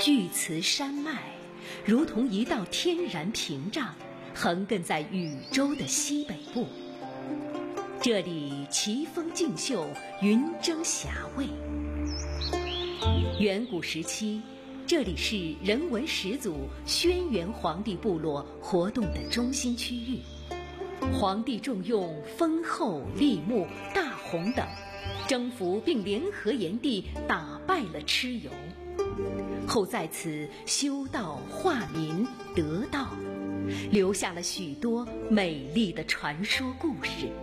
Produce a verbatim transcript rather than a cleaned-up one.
巨磁山脉如同一道天然屏障，横亘在宇宙的西北部。这里奇峰竞秀，云蒸霞蔚。远古时期，这里是人文始祖轩辕黄帝部落活动的中心区域。黄帝重用丰厚、立木、大洪等，征服并联合炎帝，打败了蚩尤，后在此修道化民得道，留下了许多美丽的传说故事。